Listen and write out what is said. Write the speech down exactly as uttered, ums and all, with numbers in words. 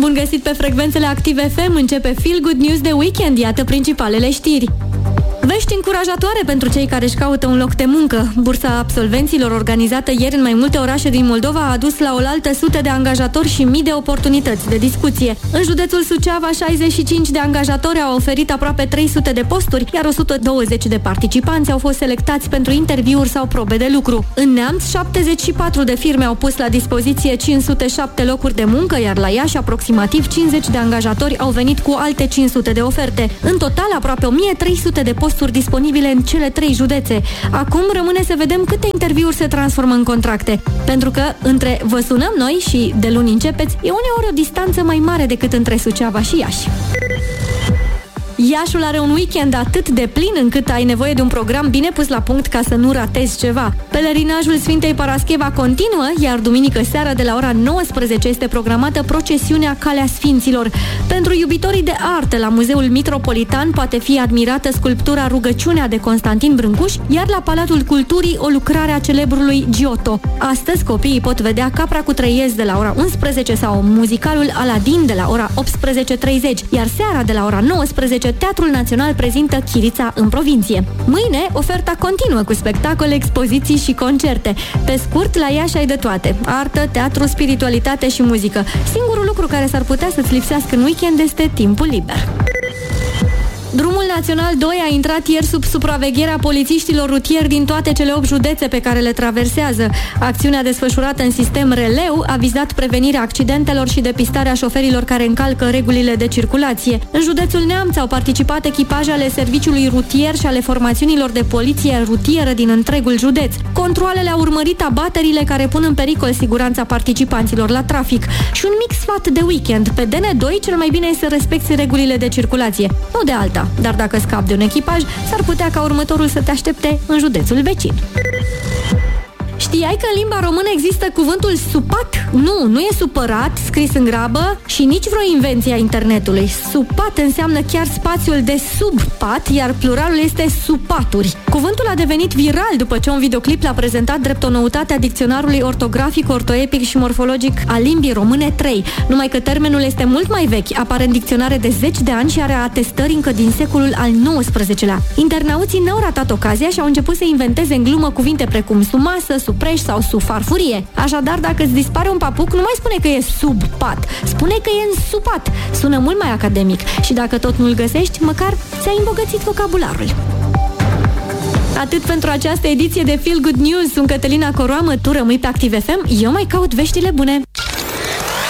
Bun găsit pe frecvențele Active F M, începe Feel Good News de weekend, iată principalele știri. Vești încurajatoare pentru cei care își caută un loc de muncă. Bursa absolvenților organizată ieri în mai multe orașe din Moldova a adus la oaltă sute de angajatori și mii de oportunități de discuție. În județul Suceava, șaizeci și cinci de angajatori au oferit aproape trei sute de posturi, iar o sută douăzeci de participanți au fost selectați pentru interviuri sau probe de lucru. În Neamț, șaptezeci și patru de firme au pus la dispoziție cinci sute șapte locuri de muncă, iar la Iași, aproximativ cincizeci de angajatori au venit cu alte cinci sute de oferte. În total, aproape o mie trei sute de posturi disponibile în cele trei județe. Acum rămâne să vedem câte interviuri se transformă în contracte. Pentru că între vă sunăm noi și de luni începeți, e uneori o distanță mai mare decât între Suceava și Iași. Iașul are un weekend atât de plin încât ai nevoie de un program bine pus la punct ca să nu ratezi ceva. Pelerinajul Sfintei Parascheva continuă, iar duminică seara de la ora nouăsprezece este programată procesiunea Calea Sfinților. Pentru iubitorii de artă, la Muzeul Mitropolitan poate fi admirată sculptura Rugăciunea de Constantin Brâncuș, iar la Palatul Culturii o lucrare a celebrului Giotto. Astăzi copiii pot vedea Capra cu trăiesc de la ora unsprezece sau muzicalul Aladin de la ora optsprezece treizeci, iar seara de la ora nouăsprezece Teatrul Național prezintă Chirița în provincie. Mâine, oferta continuă cu spectacole, expoziții și concerte. Pe scurt, la Iași ai de toate. Artă, teatru, spiritualitate și muzică. Singurul lucru care s-ar putea să-ți lipsească în weekend este timpul liber. Drumul Național doi a intrat ieri sub supravegherea polițiștilor rutieri din toate cele opt județe pe care le traversează. Acțiunea desfășurată în sistem releu a vizat prevenirea accidentelor și depistarea șoferilor care încalcă regulile de circulație. În județul Neamț au participat echipaje ale serviciului rutier și ale formațiunilor de poliție rutieră din întregul județ. Controalele au urmărit abaterile care pun în pericol siguranța participanților la trafic. Și un mic sfat de weekend. Pe D N doi cel mai bine e să respecti regulile de circulație, nu de alta. Dar dacă scapi de un echipaj, s-ar putea ca următorul să te aștepte în județul vecin. Știai că în limba română există cuvântul supat? Nu, nu e supărat, scris în grabă și nici vreo invenție a internetului. Supat înseamnă chiar spațiul de sub pat, iar pluralul este supaturi. Cuvântul a devenit viral după ce un videoclip l-a prezentat drept o noutate a dicționarului ortografic, ortoepic și morfologic a limbii române trei. Numai că termenul este mult mai vechi, apare în dicționare de zeci de ani și are atestări încă din secolul al nouăsprezecelea. Internauții n-au ratat ocazia și au început să inventeze în glumă cuvinte precum sumasă, supreș sau sub farfurie. Așadar, dacă îți dispare un papuc, nu mai spune că e sub pat, spune că e în supat. Sună mult mai academic și dacă tot nu-l găsești, măcar ți-ai îmbogățit vocabularul. Atât pentru această ediție de Feel Good News. Sunt Cătălina Coroamă, tu rămâi pe Active F M, eu mai caut veștile bune.